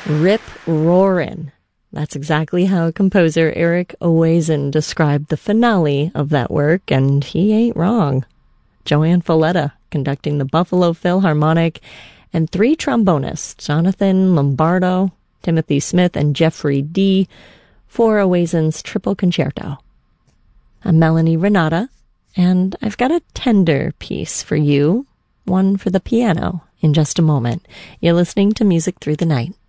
Rip roarin'. That's exactly how composer Eric Owazen described the finale of that work, and he ain't wrong. Joanne Folletta conducting the Buffalo Philharmonic, and 3 trombonists, Jonathan Lombardo, Timothy Smith, and Jeffrey D., for Owazen's Triple Concerto. I'm Melanie Renata, and I've got a tender piece for you, one for the piano, in just a moment. You're listening to Music Through the Night.